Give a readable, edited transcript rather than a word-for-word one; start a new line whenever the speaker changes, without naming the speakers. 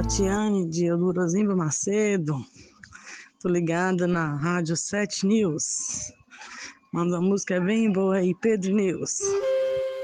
Tiane de Eldorozimba Macedo. Tô ligada na Rádio 7 News. Manda uma música bem boa aí, Pedro News.